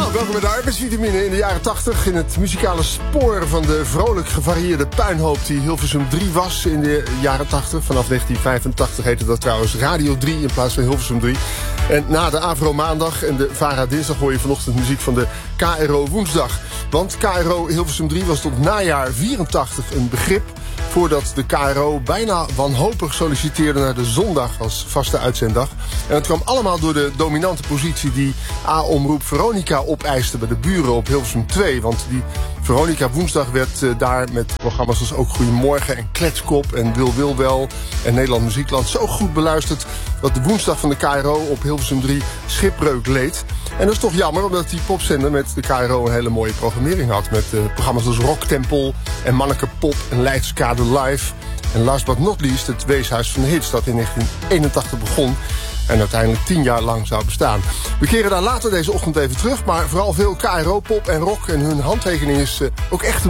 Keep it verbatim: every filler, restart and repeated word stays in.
Nou, welkom bij de arbeidsvitamine in de jaren tachtig. In het muzikale spoor van de vrolijk gevarieerde puinhoop die Hilversum drie was in de jaren tachtig. Vanaf negentien vijfentachtig heette dat trouwens Radio drie in plaats van Hilversum drie. En na de Avro maandag en de Vara dinsdag hoor je vanochtend muziek van de K R O woensdag. Want K R O Hilversum drie was tot najaar vierentachtig een begrip, voordat de K R O bijna wanhopig solliciteerde naar de zondag als vaste uitzenddag. En het kwam allemaal door de dominante positie die A-omroep Veronica opeiste bij de buren op Hilversum twee. Want die Veronica woensdag werd uh, daar met programma's als Ook Goedemorgen en Kletskop en Wil Wil Wel en Nederland Muziekland zo goed beluisterd dat de woensdag van de K R O op Hilversum drie schipbreuk leed. En dat is toch jammer, omdat die popzender met de K R O een hele mooie programmering had. Met uh, programma's als Rocktempel en Manneke Pop en Leidskade Live. En last but not least het Weeshuis van de Hits, dat in negentien eenentachtig begon en uiteindelijk tien jaar lang zou bestaan. We keren daar later deze ochtend even terug, maar vooral veel K R O, pop en rock en hun handtekening is uh, ook echt